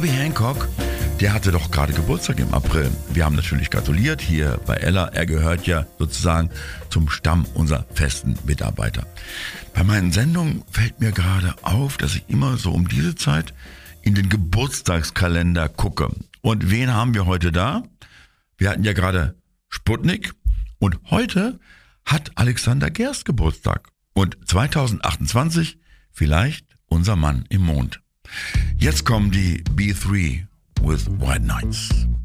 Herbie Hancock, der hatte doch gerade Geburtstag im April. Wir haben natürlich gratuliert hier bei Ella. Er gehört ja sozusagen zum Stamm unserer festen Mitarbeiter. Bei meinen Sendungen fällt mir gerade auf, dass ich immer so um diese Zeit in den Geburtstagskalender gucke. Und wen haben wir heute da? Wir hatten ja gerade Sputnik und heute hat Alexander Gerst Geburtstag. Und 2028 vielleicht unser Mann im Mond. Jetzt kommen die B3 with White Nights.